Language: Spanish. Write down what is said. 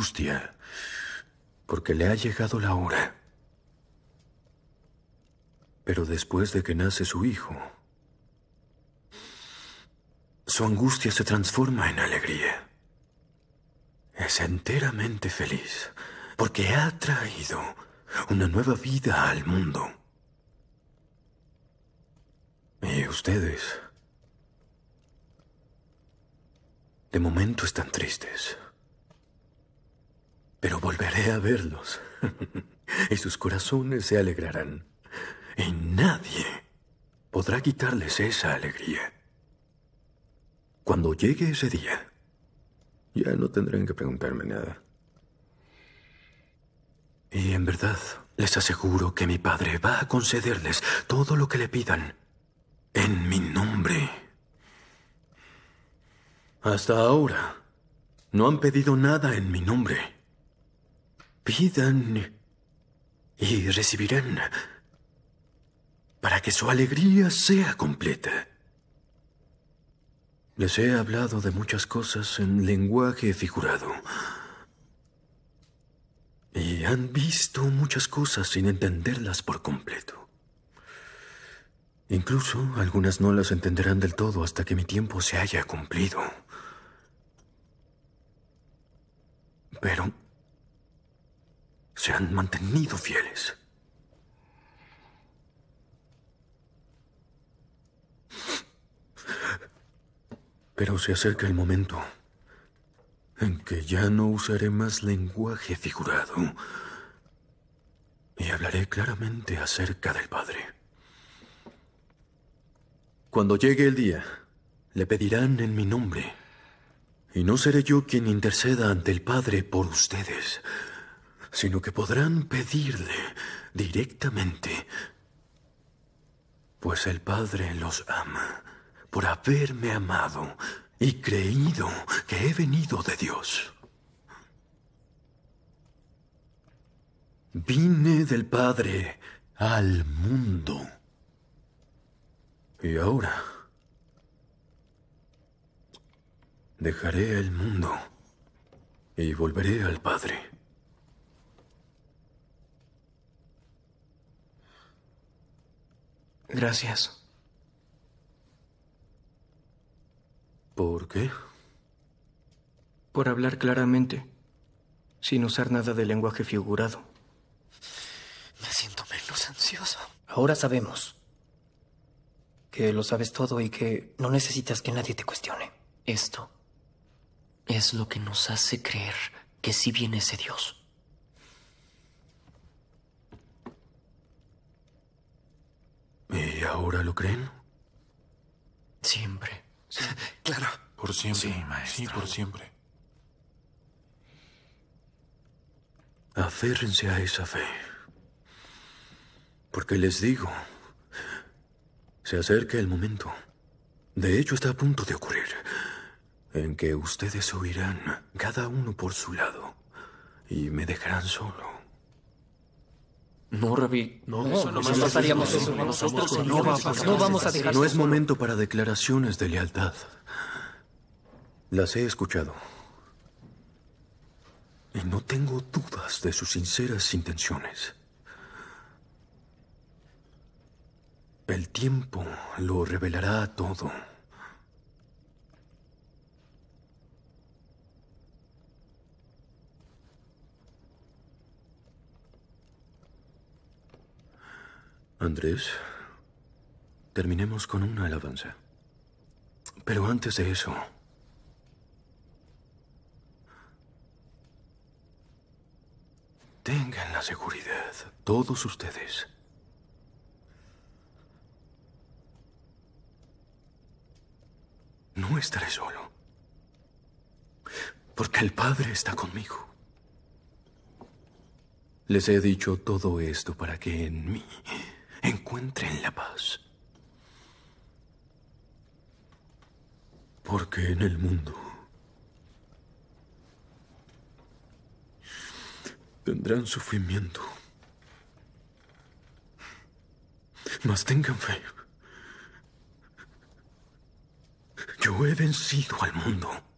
angustia porque le ha llegado la hora. Pero después de que nace su hijo, su angustia se transforma en alegría. Es enteramente feliz porque ha traído una nueva vida al mundo. Y ustedes, de momento están tristes. Pero volveré a verlos y sus corazones se alegrarán. Y nadie podrá quitarles esa alegría. Cuando llegue ese día, ya no tendrán que preguntarme nada. Y en verdad, les aseguro que mi Padre va a concederles todo lo que le pidan en mi nombre. Hasta ahora, no han pedido nada en mi nombre. Pidan y recibirán para que su alegría sea completa. Les he hablado de muchas cosas en lenguaje figurado. Y han visto muchas cosas sin entenderlas por completo. Incluso algunas no las entenderán del todo hasta que mi tiempo se haya cumplido. Pero se han mantenido fieles. Pero se acerca el momento en que ya no usaré más lenguaje figurado y hablaré claramente acerca del Padre. Cuando llegue el día, le pedirán en mi nombre, y no seré yo quien interceda ante el Padre por ustedes, sino que podrán pedirle directamente, pues el Padre los ama por haberme amado y creído que he venido de Dios. Vine del Padre al mundo. Y ahora dejaré el mundo y volveré al Padre. Gracias. ¿Por qué? Por hablar claramente, sin usar nada de lenguaje figurado. Me siento menos ansioso. Ahora sabemos que lo sabes todo y que no necesitas que nadie te cuestione. Esto es lo que nos hace creer que sí viene ese Dios. ¿Y ahora lo creen? Siempre. Sí, claro. Por siempre. Sí, maestro. Sí, por siempre. Aférrense a esa fe. Porque les digo, se acerca el momento. De hecho, está a punto de ocurrir, en que ustedes huirán, cada uno por su lado, y me dejarán solo. No, Rabí. No haríamos eso. Nosotros no vamos a dejar. No es momento para declaraciones de lealtad. Las he escuchado. Y no tengo dudas de sus sinceras intenciones. El tiempo lo revelará todo. Andrés, terminemos con una alabanza. Pero antes de eso, tengan la seguridad, todos ustedes, no estaré solo, porque el Padre está conmigo. Les he dicho todo esto para que en mí encuentren la paz. Porque en el mundo tendrán sufrimiento. Mas tengan fe. Yo he vencido al mundo.